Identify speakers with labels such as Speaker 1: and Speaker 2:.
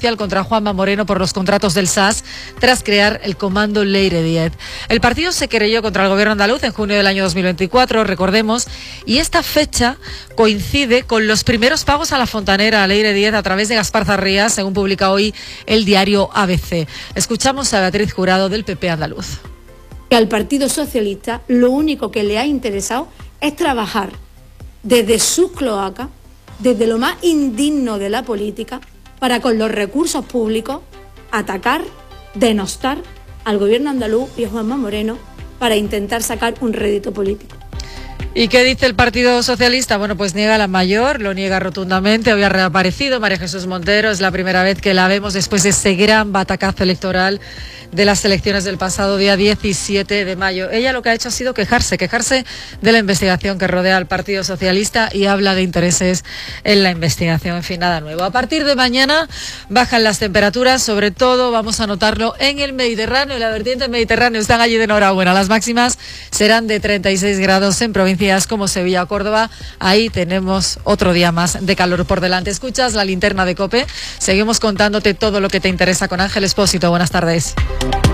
Speaker 1: judicial contra Juanma Moreno por los contratos del SAS tras crear el Comando Leire 10. El partido se querelló contra el gobierno andaluz en junio del año 2024, recordemos, y esta fecha coincide con los primeros pagos a la fontanera Leire 10 a través de Gaspar Zarrías, según publica hoy el diario ABC. Escuchamos a Beatriz Jurado del PP andaluz.
Speaker 2: Al Partido Socialista lo único que le ha interesado es trabajar desde sus cloacas, desde lo más indigno de la política, para con los recursos públicos atacar, denostar al gobierno andaluz y a Juanma Moreno para intentar sacar un rédito político.
Speaker 1: ¿Y qué dice el Partido Socialista? Bueno, pues niega la mayor, lo niega rotundamente. Hoy ha reaparecido María Jesús Montero, es la primera vez que la vemos después de ese gran batacazo electoral de las elecciones del pasado día 17 de mayo. Ella lo que ha hecho ha sido quejarse de la investigación que rodea al Partido Socialista y habla de intereses en la investigación. En fin, nada nuevo. A partir de mañana bajan las temperaturas, sobre todo vamos a notarlo en el Mediterráneo, en la vertiente mediterránea. Están allí de enhorabuena. Las máximas serán de 36 grados en provincias como Sevilla o Córdoba. Ahí tenemos otro día más de calor por delante. Escuchas la linterna de COPE. Seguimos contándote todo lo que te interesa con Ángel Expósito. Buenas tardes.